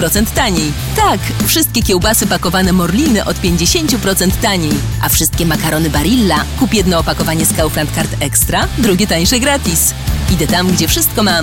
50% taniej. Tak, wszystkie kiełbasy pakowane Morliny od 50% taniej. A wszystkie makarony Barilla kup jedno opakowanie z Kaufland Card Extra, drugie tańsze gratis. Idę tam, gdzie wszystko mam.